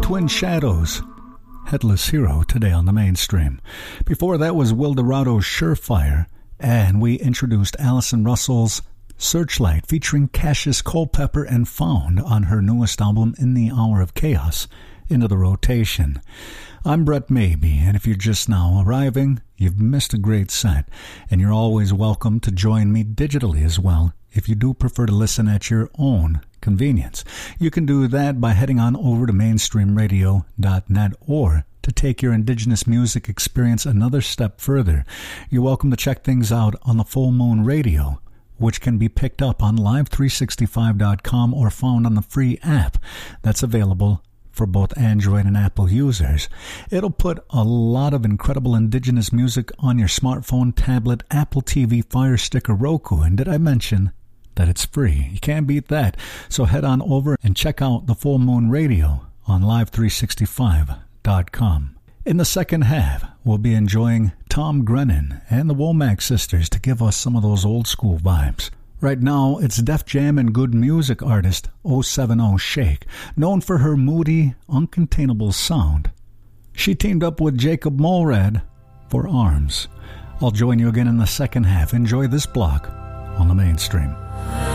Twin Shadows, Headless Hero, today on the mainstream. Before that was Wildorado's Surefire, and we introduced Allison Russell's Searchlight featuring Cassius Culpepper and Found on her newest album, In the Hour of Chaos, into the rotation. I'm Brett Maybe, and if you're just now arriving, you've missed a great set, and you're always welcome to join me digitally as well if you do prefer to listen at your own convenience. You can do that by heading on over to mainstreamradio.net, or to take your indigenous music experience another step further, you're welcome to check things out on the Full Moon Radio, which can be picked up on live365.com or found on the free app that's available for both Android and Apple users. It'll put a lot of incredible indigenous music on your smartphone, tablet, Apple TV, Fire Stick, or Roku. And did I mention that it's free? You can't beat that. So head on over and check out the Full Moon Radio on live365.com. In the second half, we'll be enjoying Tom Grennan and the Womack Sisters to give us some of those old school vibes. Right now, it's Def Jam and good music artist 070 Shake, known for her moody, uncontainable sound. She teamed up with Jacob Molrad for Arms. I'll join you again in the second half. Enjoy this block on the mainstream.